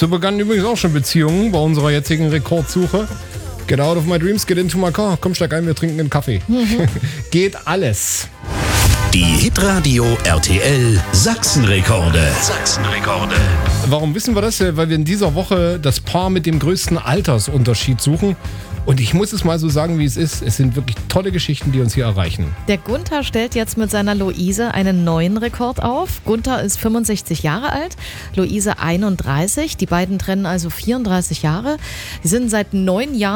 So begannen übrigens auch schon Beziehungen bei unserer jetzigen Rekordsuche. Get out of my dreams, get into my car. Komm, steig ein, wir trinken einen Kaffee. Geht alles. Die Hitradio RTL Sachsenrekorde. Warum wissen wir das? Weil wir in dieser Woche das Paar mit dem größten Altersunterschied suchen. Und ich muss es mal so sagen, wie es ist. Es sind wirklich tolle Geschichten, die uns hier erreichen. Der Gunther stellt jetzt mit seiner Luise einen neuen Rekord auf. Gunther ist 65 Jahre alt, Luise 31. Die beiden trennen also 34 Jahre. Sie sind seit 9 Jahren